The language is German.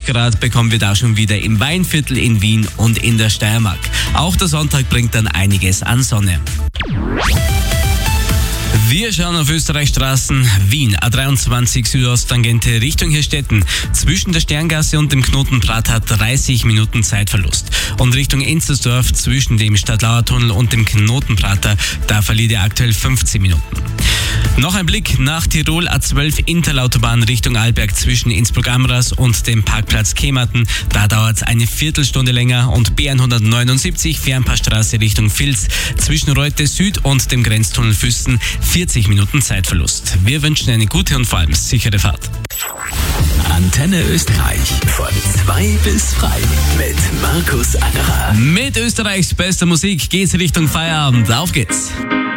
Grad bekommen wir da schon wieder im Weinviertel in Wien und in der Steiermark. Auch der Sonntag bringt dann einiges an Sonne. Wir schauen auf Österreichs Straßen. Wien, A23 Südosttangente Richtung Hirstetten. Zwischen der Sterngasse und dem Knotenprat hat 30 Minuten Zeitverlust. Und Richtung Enzersdorf zwischen dem Stadtlauertunnel und dem Knotenprater, da verliert ihr aktuell 15 Minuten. Noch ein Blick nach Tirol, A12 Interlautobahn Richtung Arlberg zwischen Innsbruck-Amras und dem Parkplatz Kematen. Da dauert es eine Viertelstunde länger. Und B179 Fernpassstraße Richtung Vils zwischen Reute Süd und dem Grenztunnel Füssen 40 Minuten Zeitverlust. Wir wünschen eine gute und vor allem sichere Fahrt. Antenne Österreich von 2 bis frei mit Markus Angerer. Mit Österreichs bester Musik geht's Richtung Feierabend. Auf geht's!